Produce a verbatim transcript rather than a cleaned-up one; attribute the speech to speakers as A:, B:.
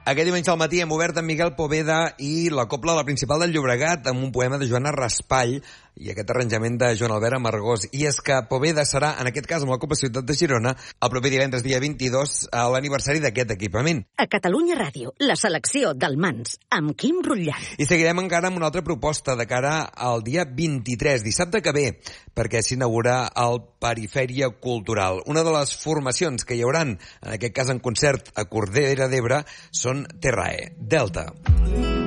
A: Aquest diumenge al matí hem obert amb Miguel Poveda i la Cobla La Principal del Llobregat amb un poema de Joana Raspall i aquest arranjament de Joan Albert Amargós. I és que Poveda serà, en aquest cas amb la Cobla Ciutat de Girona, el proper divendres dia vint-i-dos a l'aniversari d'aquest equipament.
B: A Catalunya Ràdio, la selecció del Mans, amb Quim Rutllant.
A: I seguirem encara amb una altra proposta de cara al dia vint-i-tres, dissabte que ve, perquè s'inaugura el Perifèria Cultural. Una de les formacions que hi hauran, en aquest cas en concert a Cordera d'Ebre, són Terrae, Delta.